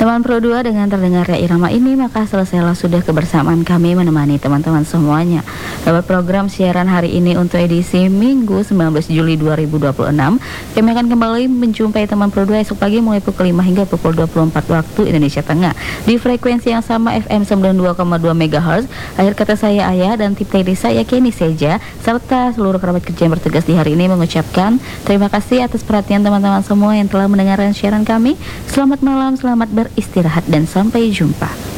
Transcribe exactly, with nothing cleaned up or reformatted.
Teman Pro dua, dengan terdengarnya irama ini maka selesailah sudah kebersamaan kami menemani teman-teman semuanya. Lewat program siaran hari ini untuk edisi Minggu sembilan belas Juli dua ribu dua puluh enam, kami akan kembali menjumpai teman Pro dua esok pagi mulai pukul lima hingga pukul dua puluh empat waktu Indonesia Tengah di frekuensi yang sama F M sembilan puluh dua koma dua megahertz. Akhir kata saya Ayah dan tim teknis saya Kenny Seja serta seluruh kerabat kerja yang bertugas di hari ini mengucapkan terima kasih atas perhatian teman-teman semua yang telah mendengarkan siaran kami. Selamat malam, selamat beristirahat dan sampai jumpa.